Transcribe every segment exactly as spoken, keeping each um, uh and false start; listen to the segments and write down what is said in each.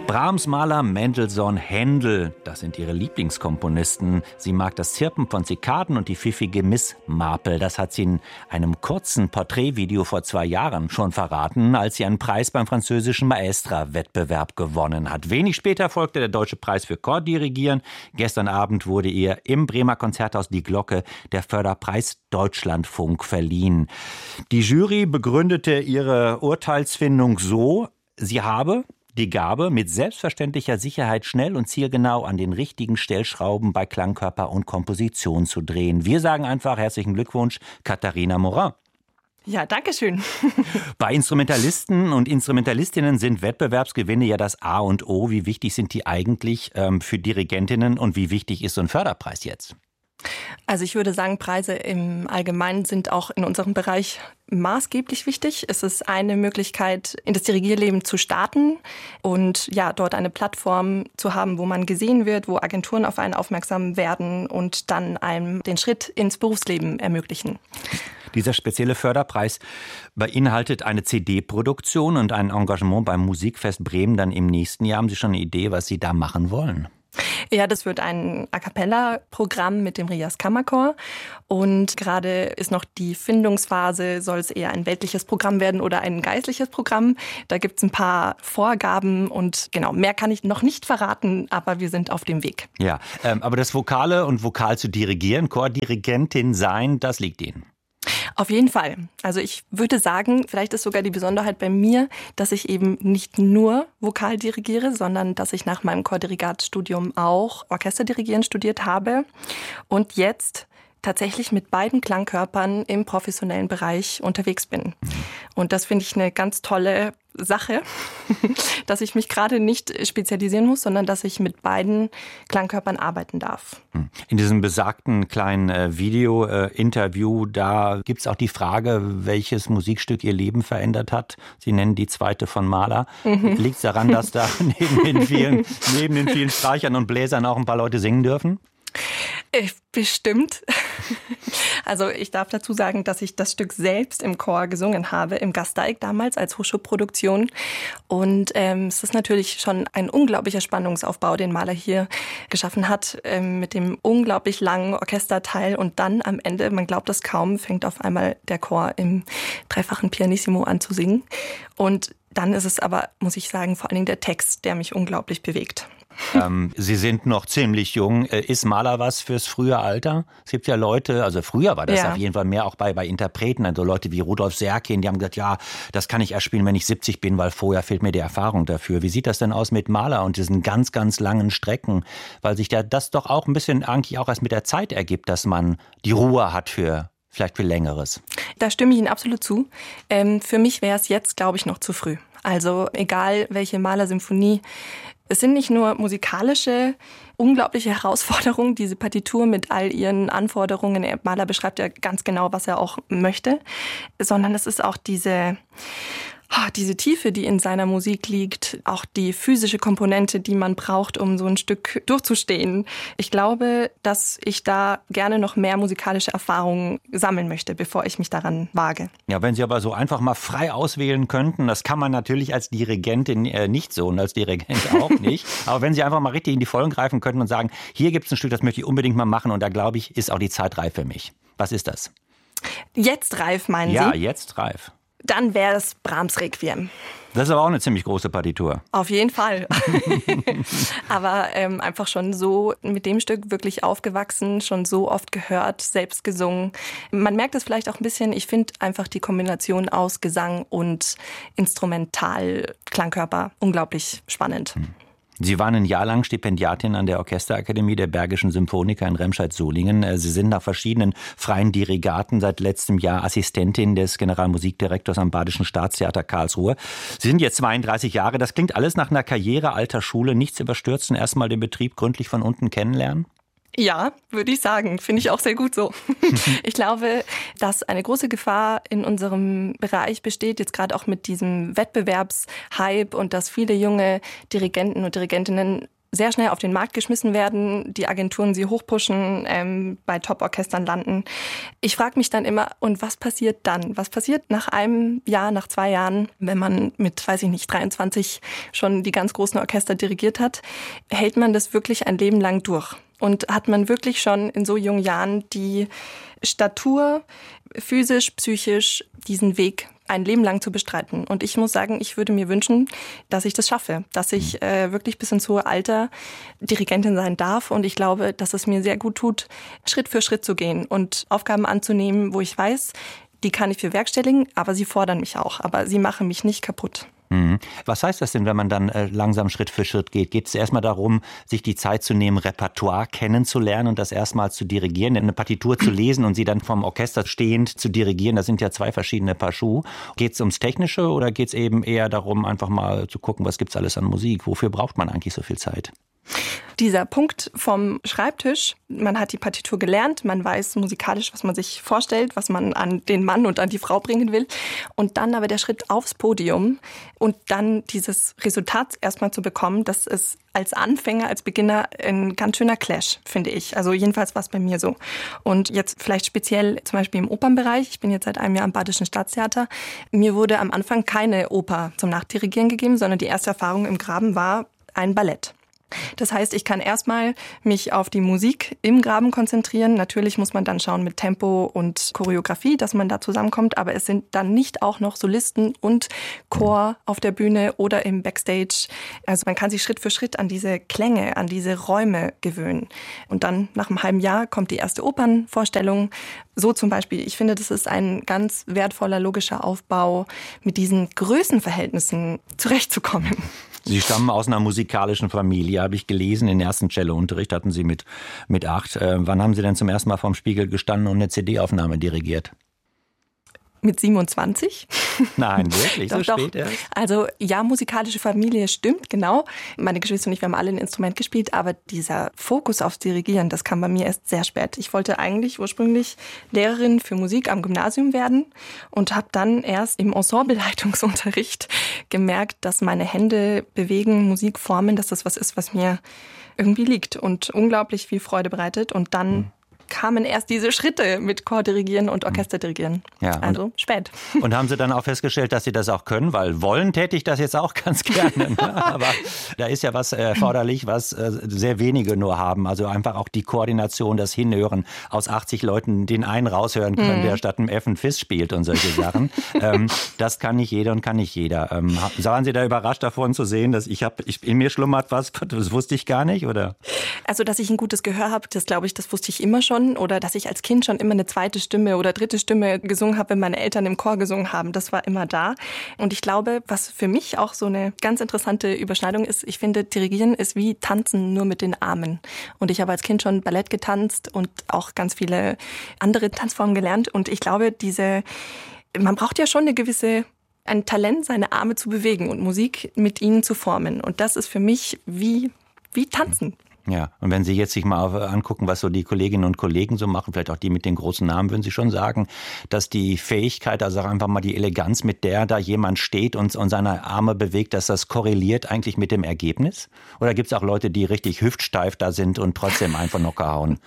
Brahms, Mahler, Mendelssohn, Händel, das sind ihre Lieblingskomponisten. Sie mag das Zirpen von Zikaden und die pfiffige Miss Marple. Das hat sie in einem kurzen Porträtvideo vor zwei Jahren schon verraten, als sie einen Preis beim französischen Maestra-Wettbewerb gewonnen hat. Wenig später folgte der Deutsche Preis für Chordirigieren. Gestern Abend wurde ihr im Bremer Konzerthaus Die Glocke der Förderpreis Deutschlandfunk verliehen. Die Jury begründete ihre Urteilsfindung so: Sie habe die Gabe, mit selbstverständlicher Sicherheit schnell und zielgenau an den richtigen Stellschrauben bei Klangkörper und Komposition zu drehen. Wir sagen einfach herzlichen Glückwunsch, Katharina Morin. Ja, danke schön. Bei Instrumentalisten und Instrumentalistinnen sind Wettbewerbsgewinne ja das A und O. Wie wichtig sind die eigentlich ähm, für Dirigentinnen und wie wichtig ist so ein Förderpreis jetzt? Also ich würde sagen, Preise im Allgemeinen sind auch in unserem Bereich maßgeblich wichtig. Es ist eine Möglichkeit, in das Dirigierleben zu starten und ja, dort eine Plattform zu haben, wo man gesehen wird, wo Agenturen auf einen aufmerksam werden und dann einem den Schritt ins Berufsleben ermöglichen. Dieser spezielle Förderpreis beinhaltet eine C D-Produktion und ein Engagement beim Musikfest Bremen dann im nächsten Jahr. Haben Sie schon eine Idee, was Sie da machen wollen? Ja, das wird ein A-Cappella-Programm mit dem Rias Kammerchor. Und gerade ist noch die Findungsphase, soll es eher ein weltliches Programm werden oder ein geistliches Programm. Da gibt es ein paar Vorgaben und genau, mehr kann ich noch nicht verraten, aber wir sind auf dem Weg. Ja, ähm, aber das Vokale und Vokal zu dirigieren, Chordirigentin sein, das liegt Ihnen. Auf jeden Fall. Also ich würde sagen, vielleicht ist sogar die Besonderheit bei mir, dass ich eben nicht nur Vokal dirigiere, sondern dass ich nach meinem Chordirigatstudium auch Orchesterdirigieren studiert habe und jetzt tatsächlich mit beiden Klangkörpern im professionellen Bereich unterwegs bin. Und das finde ich eine ganz tolle Sache, dass ich mich gerade nicht spezialisieren muss, sondern dass ich mit beiden Klangkörpern arbeiten darf. In diesem besagten kleinen äh, Video-Interview, äh, da gibt es auch die Frage, welches Musikstück Ihr Leben verändert hat. Sie nennen die zweite von Mahler. Mhm. Liegt es daran, dass da neben den vielen, neben den vielen Streichern und Bläsern auch ein paar Leute singen dürfen? Bestimmt. Also ich darf dazu sagen, dass ich das Stück selbst im Chor gesungen habe, im Gasteig damals als Hochschulproduktion. Und ähm, es ist natürlich schon ein unglaublicher Spannungsaufbau, den Mahler hier geschaffen hat, ähm, mit dem unglaublich langen Orchesterteil. Und dann am Ende, man glaubt es kaum, fängt auf einmal der Chor im dreifachen Pianissimo an zu singen. Und dann ist es aber, muss ich sagen, vor allen Dingen der Text, der mich unglaublich bewegt. ähm, Sie sind noch ziemlich jung. Ist Mahler was fürs frühe Alter? Es gibt ja Leute, also früher war das ja auf jeden Fall mehr auch bei, bei Interpreten, also Leute wie Rudolf Serkin, die haben gesagt, ja, das kann ich erst spielen, wenn ich siebzig bin, weil vorher fehlt mir die Erfahrung dafür. Wie sieht das denn aus mit Mahler und diesen ganz, ganz langen Strecken? Weil sich da das doch auch ein bisschen eigentlich auch erst mit der Zeit ergibt, dass man die Ruhe hat für vielleicht für Längeres. Da stimme ich Ihnen absolut zu. Ähm, für mich wäre es jetzt, glaube ich, noch zu früh. Also egal, welche Mahler-Symphonie. Es sind nicht nur musikalische, unglaubliche Herausforderungen, diese Partitur mit all ihren Anforderungen. Der Mahler beschreibt ja ganz genau, was er auch möchte, sondern es ist auch diese... diese Tiefe, die in seiner Musik liegt, auch die physische Komponente, die man braucht, um so ein Stück durchzustehen. Ich glaube, dass ich da gerne noch mehr musikalische Erfahrungen sammeln möchte, bevor ich mich daran wage. Ja, wenn Sie aber so einfach mal frei auswählen könnten, das kann man natürlich als Dirigentin äh, nicht so und als Dirigent auch nicht. Aber wenn Sie einfach mal richtig in die Vollen greifen könnten und sagen, hier gibt es ein Stück, das möchte ich unbedingt mal machen und da glaube ich, ist auch die Zeit reif für mich. Was ist das? Jetzt reif, meinen ja, Sie? Ja, jetzt reif. Dann wäre es Brahms Requiem. Das ist aber auch eine ziemlich große Partitur. Auf jeden Fall. Aber ähm, einfach schon so mit dem Stück wirklich aufgewachsen, schon so oft gehört, selbst gesungen. Man merkt es vielleicht auch ein bisschen, ich finde einfach die Kombination aus Gesang und Instrumental-Klangkörper unglaublich spannend. Hm. Sie waren ein Jahr lang Stipendiatin an der Orchesterakademie der Bergischen Symphoniker in Remscheid-Solingen. Sie sind nach verschiedenen freien Dirigaten seit letztem Jahr Assistentin des Generalmusikdirektors am Badischen Staatstheater Karlsruhe. Sie sind jetzt zweiunddreißig Jahre. Das klingt alles nach einer Karriere alter Schule. Nichts überstürzen, erstmal den Betrieb gründlich von unten kennenlernen? Ja, würde ich sagen. Finde ich auch sehr gut so. Ich glaube, dass eine große Gefahr in unserem Bereich besteht, jetzt gerade auch mit diesem Wettbewerbshype und dass viele junge Dirigenten und Dirigentinnen sehr schnell auf den Markt geschmissen werden, die Agenturen sie hochpushen, ähm, bei Top-Orchestern landen. Ich frage mich dann immer, und was passiert dann? Was passiert nach einem Jahr, nach zwei Jahren, wenn man mit, weiß ich nicht, dreiundzwanzig schon die ganz großen Orchester dirigiert hat? Hält man das wirklich ein Leben lang durch? Und hat man wirklich schon in so jungen Jahren die Statur, physisch, psychisch, diesen Weg ein Leben lang zu bestreiten? Und ich muss sagen, ich würde mir wünschen, dass ich das schaffe, dass ich äh, wirklich bis ins hohe Alter Dirigentin sein darf. Und ich glaube, dass es mir sehr gut tut, Schritt für Schritt zu gehen und Aufgaben anzunehmen, wo ich weiß, die kann ich bewerkstelligen, aber sie fordern mich auch. Aber sie machen mich nicht kaputt. Mhm. Was heißt das denn, wenn man dann äh, langsam Schritt für Schritt geht? Geht es erstmal darum, sich die Zeit zu nehmen, Repertoire kennenzulernen und das erstmals zu dirigieren, eine Partitur zu lesen und sie dann vom Orchester stehend zu dirigieren? Das sind ja zwei verschiedene Paar Schuhe. Geht es ums Technische oder geht es eben eher darum, einfach mal zu gucken, was gibt's alles an Musik? Wofür braucht man eigentlich so viel Zeit? Dieser Punkt vom Schreibtisch, man hat die Partitur gelernt, man weiß musikalisch, was man sich vorstellt, was man an den Mann und an die Frau bringen will. Und dann aber der Schritt aufs Podium und dann dieses Resultat erstmal zu bekommen, das ist als Anfänger, als Beginner ein ganz schöner Clash, finde ich. Also jedenfalls war es bei mir so. Und jetzt vielleicht speziell zum Beispiel im Opernbereich. Ich bin jetzt seit einem Jahr am Badischen Staatstheater. Mir wurde am Anfang keine Oper zum Nachdirigieren gegeben, sondern die erste Erfahrung im Graben war ein Ballett. Das heißt, ich kann erstmal mich auf die Musik im Graben konzentrieren. Natürlich muss man dann schauen mit Tempo und Choreografie, dass man da zusammenkommt. Aber es sind dann nicht auch noch Solisten und Chor auf der Bühne oder im Backstage. Also man kann sich Schritt für Schritt an diese Klänge, an diese Räume gewöhnen. Und dann nach einem halben Jahr kommt die erste Opernvorstellung. So zum Beispiel, ich finde, das ist ein ganz wertvoller, logischer Aufbau, mit diesen Größenverhältnissen zurechtzukommen. Sie stammen aus einer musikalischen Familie, habe ich gelesen. Den ersten Cellounterricht hatten Sie mit, mit acht. Äh, wann haben Sie denn zum ersten Mal vorm Spiegel gestanden und eine C D-Aufnahme dirigiert? Mit siebenundzwanzig? Nein, wirklich? So doch, spät doch. erst? Also ja, musikalische Familie stimmt, genau. Meine Geschwister und ich, wir haben alle ein Instrument gespielt, aber dieser Fokus aufs Dirigieren, das kam bei mir erst sehr spät. Ich wollte eigentlich ursprünglich Lehrerin für Musik am Gymnasium werden und habe dann erst im Ensembleleitungsunterricht gemerkt, dass meine Hände bewegen, Musik formen, dass das was ist, was mir irgendwie liegt und unglaublich viel Freude bereitet. Und dann hm. kamen erst diese Schritte mit Chordirigieren und Orchesterdirigieren. Ja, also spät. Und haben Sie dann auch festgestellt, dass Sie das auch können? Weil wollen täte ich das jetzt auch ganz gerne. Ne? Aber da ist ja was erforderlich, was sehr wenige nur haben. Also einfach auch die Koordination, das Hinhören, aus achtzig Leuten den einen raushören können, mhm. der statt einem F ein Fis spielt und solche Sachen. ähm, das kann nicht jeder und kann nicht jeder. Ähm, waren Sie da überrascht davon zu sehen, dass ich habe, ich, in mir schlummert was, das wusste ich gar nicht, oder? Also, dass ich ein gutes Gehör habe, das glaube ich, das wusste ich immer schon. Oder dass ich als Kind schon immer eine zweite Stimme oder dritte Stimme gesungen habe, wenn meine Eltern im Chor gesungen haben. Das war immer da. Und ich glaube, was für mich auch so eine ganz interessante Überschneidung ist, ich finde, Dirigieren ist wie Tanzen nur mit den Armen. Und ich habe als Kind schon Ballett getanzt und auch ganz viele andere Tanzformen gelernt. Und ich glaube, diese, man braucht ja schon eine gewisse ein Talent, seine Arme zu bewegen und Musik mit ihnen zu formen. Und das ist für mich wie, wie Tanzen. Ja, und wenn Sie jetzt sich mal angucken, was so die Kolleginnen und Kollegen so machen, vielleicht auch die mit den großen Namen, würden Sie schon sagen, dass die Fähigkeit, also einfach mal die Eleganz, mit der da jemand steht und, und seine Arme bewegt, dass das korreliert eigentlich mit dem Ergebnis? Oder gibt es auch Leute, die richtig hüftsteif da sind und trotzdem einfach Nocker hauen?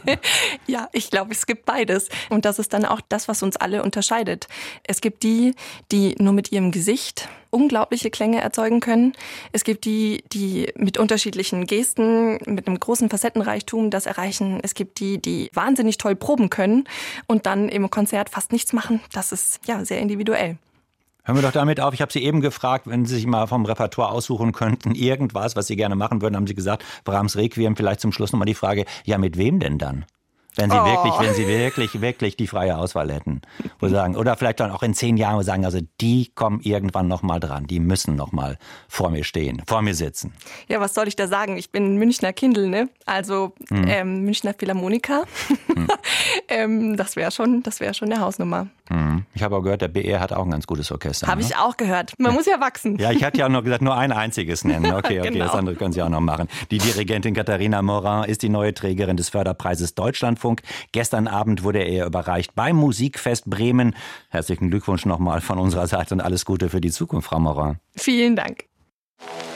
Ja, ich glaube, es gibt beides. Und das ist dann auch das, was uns alle unterscheidet. Es gibt die, die nur mit ihrem Gesicht unglaubliche Klänge erzeugen können. Es gibt die, die mit unterschiedlichen Gesten, mit einem großen Facettenreichtum das erreichen. Es gibt die, die wahnsinnig toll proben können und dann im Konzert fast nichts machen. Das ist ja sehr individuell. Hören wir doch damit auf. Ich habe Sie eben gefragt, wenn Sie sich mal vom Repertoire aussuchen könnten, irgendwas, was Sie gerne machen würden, haben Sie gesagt, Brahms Requiem. Vielleicht zum Schluss nochmal die Frage, ja, mit wem denn dann? Wenn Sie oh. wirklich, wenn Sie wirklich, wirklich die freie Auswahl hätten. Wo sagen, oder vielleicht dann auch in zehn Jahren wo sagen, also die kommen irgendwann noch mal dran. Die müssen noch mal vor mir stehen, vor mir sitzen. Ja, was soll ich da sagen? Ich bin Münchner Kindl, ne? Also hm. ähm, Münchner Philharmoniker. Hm. ähm, das wäre schon, das wäre schon eine Hausnummer. Hm. Ich habe auch gehört, der B R hat auch ein ganz gutes Orchester. Habe ne? ich auch gehört. Man ja. muss ja wachsen. Ja, ich hatte ja noch gesagt, nur ein einziges nennen. Okay, okay, genau. Das andere können Sie auch noch machen. Die Dirigentin Katharina Morin ist die neue Trägerin des Förderpreises Deutschlandfunk. Gestern Abend wurde er ihr überreicht beim Musikfest Bremen. Herzlichen Glückwunsch nochmal von unserer Seite und alles Gute für die Zukunft, Frau Morin. Vielen Dank.